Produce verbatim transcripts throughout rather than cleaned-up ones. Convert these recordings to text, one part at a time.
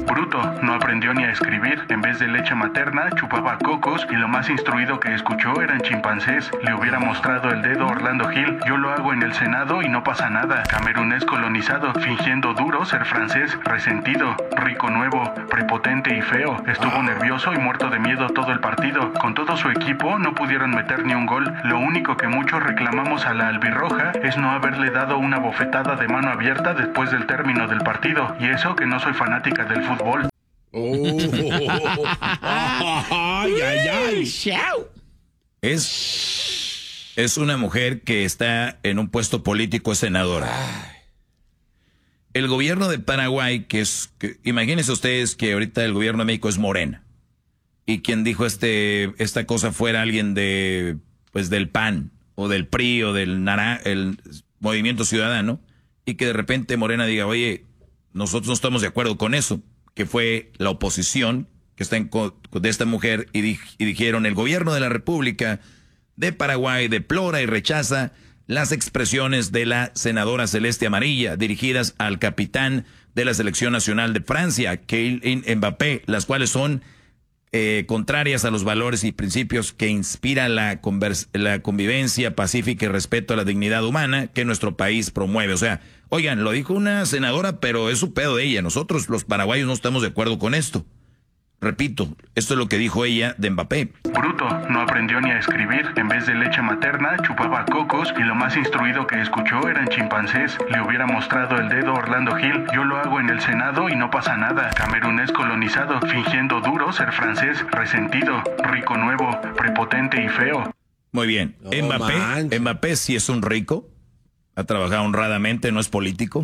Bruto, no aprendió ni a escribir. En vez de leche materna, chupaba cocos y lo más instruido que escuchó eran chimpancés. Le hubiera mostrado el dedo Orlando Gil. Yo lo hago en el Senado y no pasa nada. Camerunés colonizado, fingiendo duro ser francés, resentido, rico nuevo, prepotente y feo. Estuvo nervioso y muerto de miedo todo el partido. Con todo su equipo no pudieron meter ni un gol. Lo único que muchos reclamamos a la albirroja es no haberle dado una bofetada de mano abierta después del término del partido. Y eso que no soy fanática del fútbol. Oh, ay, ay, ay. Es, es una mujer que está en un puesto político, es senadora. El gobierno de Paraguay, que es, que, imagínense ustedes que ahorita el gobierno de México es Morena. Y quien dijo este, esta cosa fuera alguien de, pues del P A N, o del P R I, o del Nara, el Movimiento Ciudadano, y que de repente Morena diga, oye, nosotros no estamos de acuerdo con eso, que fue la oposición que está en de esta mujer, y, di, y dijeron, el gobierno de la República de Paraguay deplora y rechaza las expresiones de la senadora Celeste Amarilla, dirigidas al capitán de la Selección Nacional de Francia, Kylian Mbappé, las cuales son eh, contrarias a los valores y principios que inspiran la, la convivencia pacífica y respeto a la dignidad humana que nuestro país promueve. O sea, oigan, lo dijo una senadora, pero es su pedo de ella. Nosotros, los paraguayos, no estamos de acuerdo con esto. Repito, esto es lo que dijo ella de Mbappé. Bruto, no aprendió ni a escribir. En vez de leche materna, chupaba cocos y lo más instruido que escuchó eran chimpancés. Le hubiera mostrado el dedo Orlando Gil. Yo lo hago en el Senado y no pasa nada. Camerunés colonizado, fingiendo duro ser francés, resentido, rico nuevo, prepotente y feo. Muy bien. No, Mbappé, manches. Mbappé sí es un rico. Ha trabajado honradamente, no es político.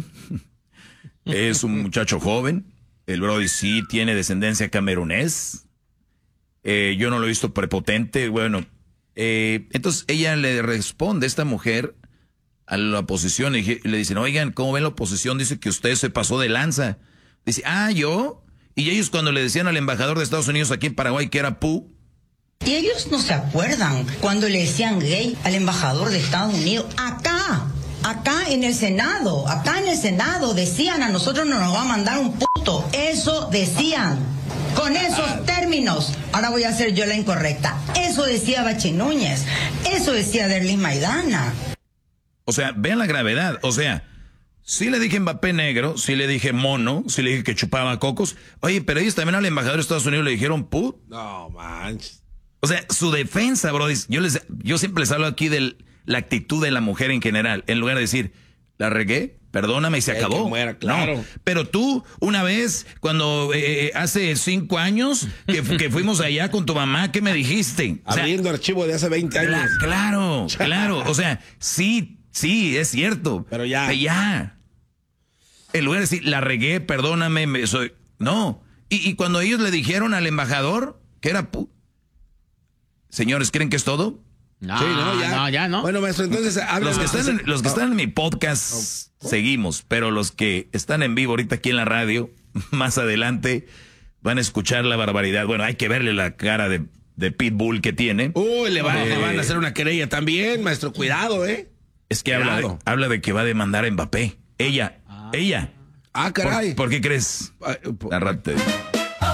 Es un muchacho joven. El Brody sí tiene descendencia camerunés. Eh, yo no lo he visto prepotente. Bueno, eh, entonces ella le responde, esta mujer, a la oposición, y le dicen, oigan, ¿cómo ven la oposición? Dice que usted se pasó de lanza. Dice, ah, ¿yo? Y ellos cuando le decían al embajador de Estados Unidos aquí en Paraguay que era pu. Y ellos no se acuerdan cuando le decían gay al embajador de Estados Unidos, acá. Acá en el Senado, acá en el Senado decían, a nosotros no nos va a mandar un puto. Eso decían, con esos términos. Ahora voy a hacer yo la incorrecta. Eso decía Bachi Núñez, eso decía Derlis Maidana. O sea, vean la gravedad, o sea, sí le dije Mbappé negro, sí le dije mono, sí le dije que chupaba cocos. Oye, pero ellos también al embajador de Estados Unidos le dijeron put. No, manches. O sea, su defensa, bro, yo, les, yo siempre les hablo aquí del... la actitud de la mujer en general, en lugar de decir, la regué, perdóname y se acabó. Que muera, claro. No, pero tú, una vez, cuando eh, hace cinco años, que, que fuimos allá con tu mamá, ¿qué me dijiste? O sea, abriendo archivo de hace veinte años. Cla claro, claro. O sea, sí, sí, es cierto. Pero ya. Pero ya. En lugar de decir, la regué, perdóname, me soy... No. Y, y cuando ellos le dijeron al embajador que era... pu Señores, ¿creen que es todo? No, sí, no, ya. no, ya no. Bueno, maestro, entonces... Los que, están en, los que están en mi podcast, oh, oh. seguimos, pero los que están en vivo ahorita aquí en la radio, más adelante, van a escuchar la barbaridad. Bueno, hay que verle la cara de, de Pitbull que tiene. Uy, le, van, eh, le van a hacer una querella también, maestro, cuidado, ¿eh? Es que habla de, habla de que va a demandar a Mbappé. Ella, ah. ella. Ah, caray. ¿Por, ¿por qué crees? Ah, por... La rata.